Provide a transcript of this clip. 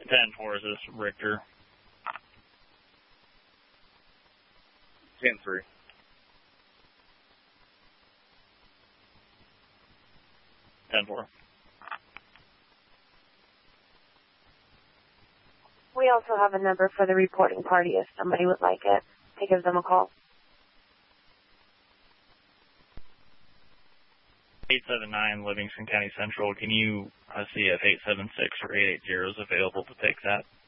10-4, is this Richter? 10-3. We also have a number for the reporting party if somebody would like it to give them a call. 879 Livingston County Central. Can you see if 876 or 880 is available to take that?